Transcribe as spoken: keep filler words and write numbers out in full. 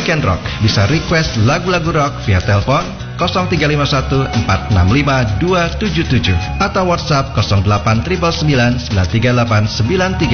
Weekend Rock. Bisa request lagu-lagu rock via telepon nol tiga lima satu empat enam lima dua tujuh tujuh atau WhatsApp nol delapan sembilan sembilan sembilan tiga delapan sembilan tiga